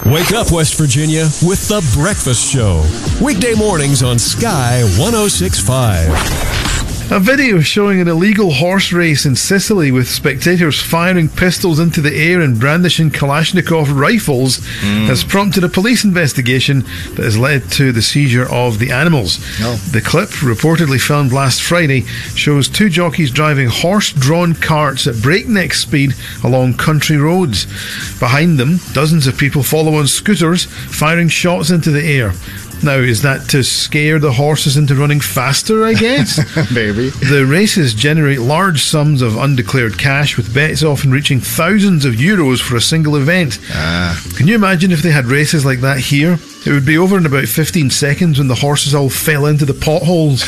Wake up, West Virginia, with The Breakfast Show. Weekday mornings on Sky 106.5. A video showing an illegal horse race in Sicily with spectators firing pistols into the air and brandishing Kalashnikov rifles has prompted a police investigation that has led to the seizure of the animals. The clip, reportedly filmed last Friday, shows two jockeys driving horse-drawn carts at breakneck speed along country roads. Behind them, dozens of people follow on scooters, firing shots into the air. Now, is that to scare the horses into running faster, I guess? Maybe. The races generate large sums of undeclared cash, with bets often reaching thousands of euros for a single event. Can you imagine if they had races like that here? It would be over in about 15 seconds when the horses all fell into the potholes.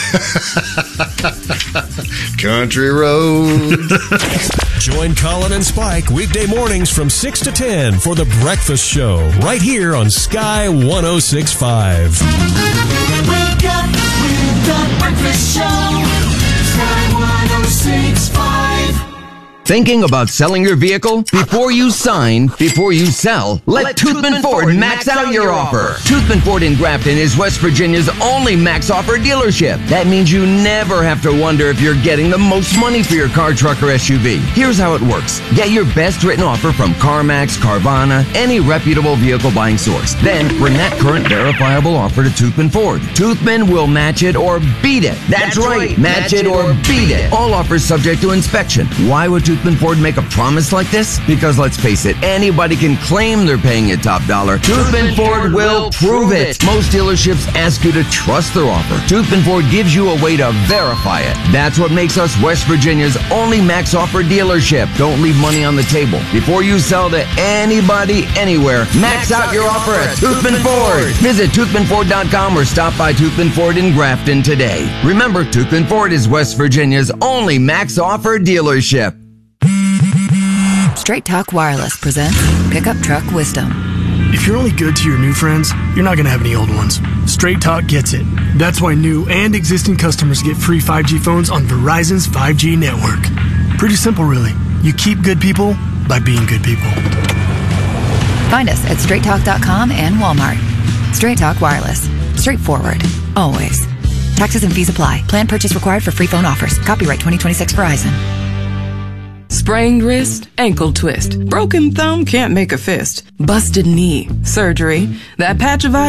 Country road. Join Colin and Spike weekday mornings from 6 to 10 for The Breakfast Show, right here on Sky 106.5. Wake up with The Breakfast Show. Sky 106.5. Thinking about selling your vehicle? Before you sign, before you sell, let Toothman Ford max out your offer. Toothman Ford in Grafton is West Virginia's only max offer dealership. That means you never have to wonder if you're getting the most money for your car, truck, or SUV. Here's how it works. Get your best written offer from CarMax, Carvana, any reputable vehicle buying source. Then bring that current verifiable offer to Toothman Ford. Toothman will match it or beat it. That's right. Match it or beat it. All offers subject to inspection. Why would Toothman Ford make a promise like this? Because let's face it, anybody can claim they're paying you top dollar. Toothman Ford will prove it. Most dealerships ask you to trust their offer. Toothman Ford gives you a way to verify it. That's what makes us West Virginia's only max offer dealership. Don't leave money on the table. Before you sell to anybody, anywhere, max out your offer at Toothman Ford. Visit toothmanford.com or stop by Toothman Ford in Grafton today. Remember, Toothman Ford is West Virginia's only max offer dealership. Straight Talk Wireless presents Pickup Truck Wisdom. If you're only good to your new friends, you're not going to have any old ones. Straight Talk gets it. That's why new and existing customers get free 5G phones on Verizon's 5G network. Pretty simple, really. You keep good people by being good people. Find us at straighttalk.com and Walmart. Straight Talk Wireless. Straightforward. Always. Taxes and fees apply. Plan purchase required for free phone offers. Copyright 2026 Verizon. Sprained wrist, ankle twist, broken thumb, can't make a fist, busted knee, surgery, that patch of